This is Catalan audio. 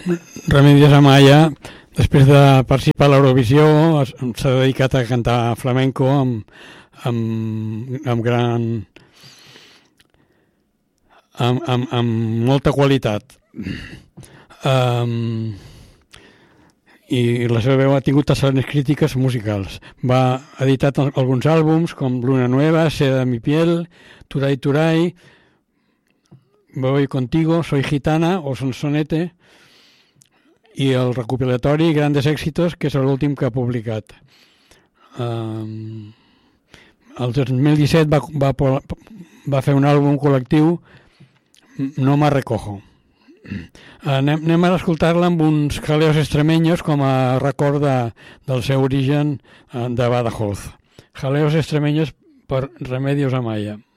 Remedios Amaya, després de participar a l'Eurovisió, s'ha dedicat a cantar flamenco amb gran... amb molta qualitat. I la seva veu ha tingut excel·lents crítiques musicals. Va editar alguns àlbums com Luna Nueva, Seda de mi piel, Turay Turay, Voy contigo, Soy gitana o Sonsonete, i el recopilatori Grandes Éxitos, que és l'últim que ha publicat. El 2017 va fer un àlbum col·lectiu, No me recojo. Anem a escoltar-la amb uns jaleos extremeños com a record del seu origen de Badajoz. Jaleos extremeños per Remedios Amaya.